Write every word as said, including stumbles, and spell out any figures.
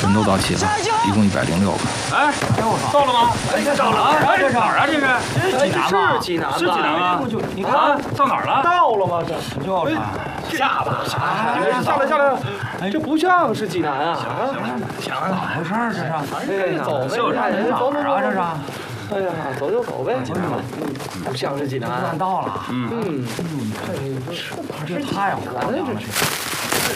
全都到齐了，一共一百零六个。 哎，到了吗？哎，到了啊！哎，这哪儿啊？这是？ 这是济南吗？是济南， 是济南吗？你看到哪儿了？ 到了吗？这就是下吧，下来，下来，下来！这不像是济南啊！ 行了，怎么回事儿？这是？ 哎，走呗， 就是哪儿啊？这是？ 哎呀，走就走呗，嗯，不像是济南。 到了。 嗯， 哎呦，你看这这太火了，这是。